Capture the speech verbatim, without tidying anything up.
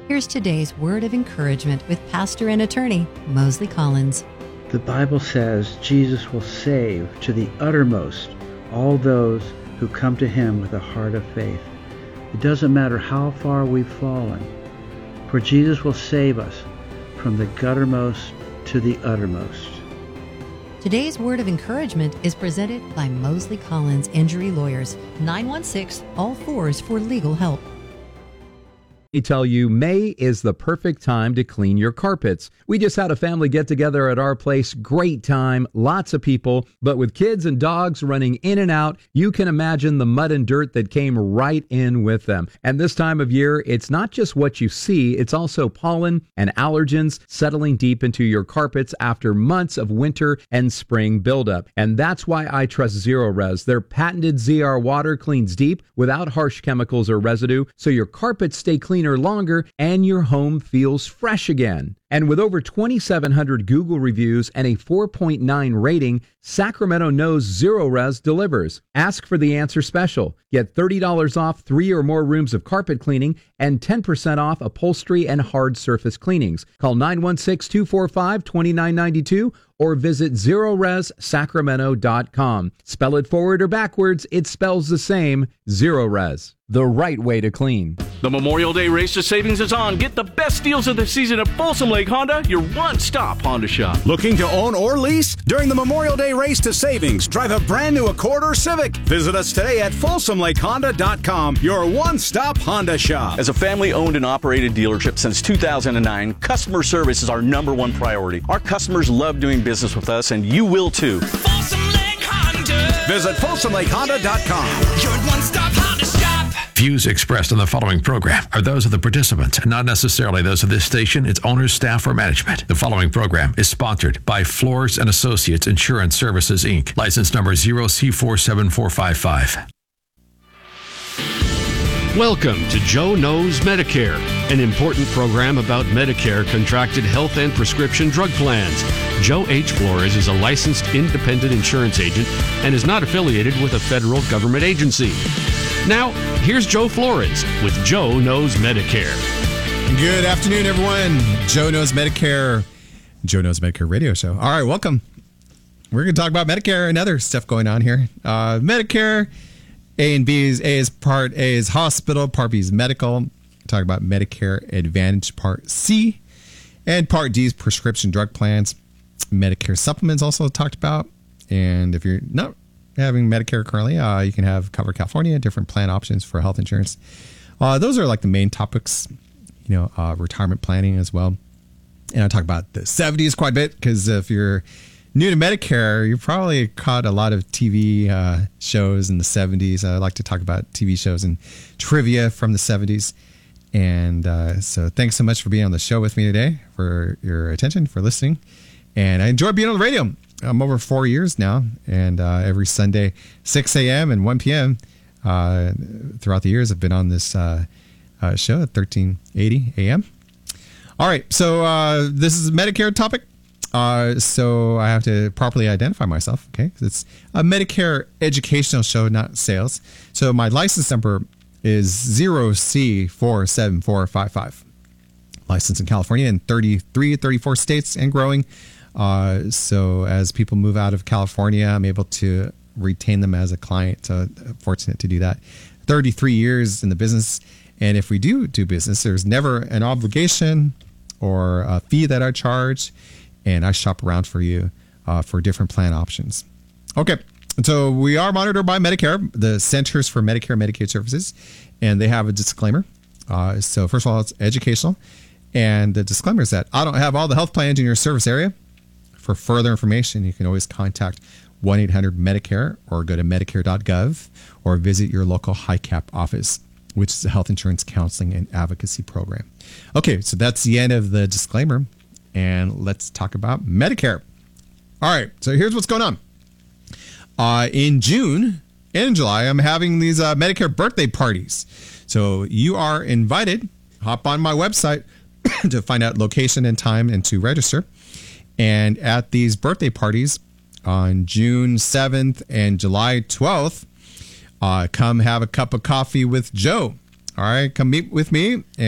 Here's today's word of encouragement with pastor and attorney Mosley Collins. The Bible says Jesus will save to the uttermost all those who come to him with a heart of faith. It doesn't matter how far we've fallen, for Jesus will save us from the guttermost to the uttermost. Today's word of encouragement is presented by Mosley Collins Injury Lawyers, nine one six, all fours for legal help. We tell you May is the perfect time to clean your carpets. We just had a family get together at our place. Great time, lots of people, but with kids and dogs running in and out, you can imagine the mud and dirt that came right in with them. And this time of year, it's not just what you see, it's also pollen and allergens settling deep into your carpets after months of winter and spring buildup. And that's why I trust Zerorez. Their patented Z R water cleans deep without harsh chemicals or residue, so your carpets stay clean longer and your home feels fresh again. And with over twenty-seven hundred Google reviews and a four point nine rating, Sacramento knows Zerorez delivers. Ask for the answer special. Get thirty dollars off three or more rooms of carpet cleaning and ten percent off upholstery and hard surface cleanings. Call nine one six, two four five, two nine nine two or visit Zerorez Sacramento dot com. Spell it forward or backwards, it spells the same. Zerorez, the right way to clean. The Memorial Day Race to Savings is on. Get the best deals of the season at Folsom Lake Honda, your one-stop Honda shop. Looking to own or lease? During the Memorial Day Race to Savings, drive a brand new Accord or Civic. Visit us today at Folsom Lake Honda dot com, your one-stop Honda shop. As a family-owned and operated dealership since two thousand nine, customer service is our number one priority. Our customers love doing business with us, and you will too. Folsom Lake Honda. Visit Folsom Lake Honda dot com. Your one-stop Honda shop. Views expressed on the following program are those of the participants and not necessarily those of this station, its owners, staff, or management. The following program is sponsored by Floors and Associates Insurance Services, Incorporated. License number zero C four seven four five five. Welcome to Joe Knows Medicare, an important program about Medicare contracted health and prescription drug plans. Joe H. Flores is a licensed independent insurance agent and is not affiliated with a federal government agency. Now, here's Joe Flores with Joe Knows Medicare. Good afternoon, everyone. Joe Knows Medicare, Joe Knows Medicare radio show. All right, welcome. We're going to talk about Medicare and other stuff going on here. Uh, Medicare, A and B is A is Part A is hospital, Part B is medical. Talk about Medicare Advantage Part C, and Part D is prescription drug plans. Medicare supplements also talked about, and if you're not having Medicare currently, uh, you can have Cover California, different plan options for health insurance. Uh, those are like the main topics, you know, uh, retirement planning as well. And I talk about the seventies quite a bit because if you're new to Medicare, you probably caught a lot of T V uh, shows in the seventies. I like to talk about T V shows and trivia from the seventies. And uh, so thanks so much for being on the show with me today, for your attention, for listening. And I enjoy being on the radio. I'm over four years now, and uh, every Sunday, six a.m. and one p.m. Uh, throughout the years, I've been on this uh, uh, show at thirteen eighty a.m. All right, so uh, this is a Medicare topic. Uh, so I have to properly identify myself, okay? 'Cause it's a Medicare educational show, not sales. So my license number is zero C four seven four five five. Licensed in California in thirty-three, thirty-four states and growing. Uh, so as people move out of California, I'm able to retain them as a client. So fortunate to do that. thirty-three years in the business. And if we do do business, there's never an obligation or a fee that I charge. And I shop around for you uh, for different plan options. Okay. So we are monitored by Medicare, the Centers for Medicare and Medicaid Services, and they have a disclaimer. Uh, so first of all, it's educational. And the disclaimer is that I don't have all the health plans in your service area. For further information, you can always contact one eight hundred Medicare or go to medicare dot gov or visit your local H I C A P office, which is a health insurance counseling and advocacy program. Okay, so that's the end of the disclaimer. And let's talk about Medicare. All right, so here's what's going on. Uh, in June and July, I'm having these uh, Medicare birthday parties. So you are invited. Hop on my website to find out location and time and to register. And at these birthday parties on June seventh and July twelfth, uh, come have a cup of coffee with Joe. All right, come meet with me.